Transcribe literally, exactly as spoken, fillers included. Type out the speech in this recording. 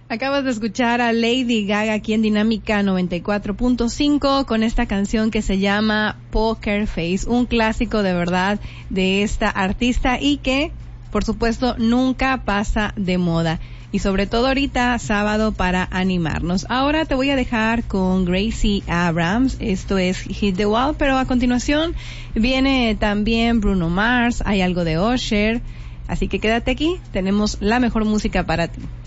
Acabas de escuchar a Lady Gaga aquí en Dinámica noventa y cuatro punto cinco con esta canción que se llama Poker Face, un clásico de verdad de esta artista y que, por supuesto, nunca pasa de moda. Y sobre todo ahorita, sábado, para animarnos. Ahora te voy a dejar con Gracie Abrams, esto es Hit the Wall, pero a continuación viene también Bruno Mars, hay algo de Usher, así que quédate aquí, tenemos la mejor música para ti.